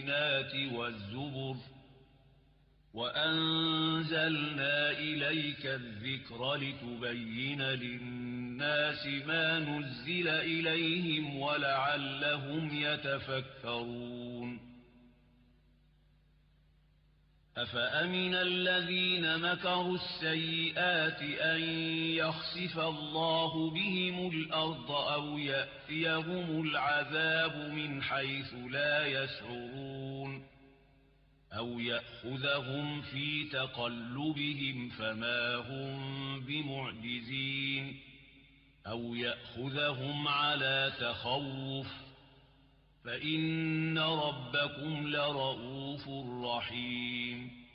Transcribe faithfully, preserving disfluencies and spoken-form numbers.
البينات والزبر وأنزلنا إليك الذكر لتبين للناس ما نزل إليهم ولعلهم يتفكرون أفأمن الذين مكروا السيئات أن يخسف الله بهم الأرض أو يأتيهم العذاب من حيث لا يشعرون أو يأخذهم في تقلبهم فما هم بمعجزين أو يأخذهم على تخوف فإن ربكم لرؤوف رحيم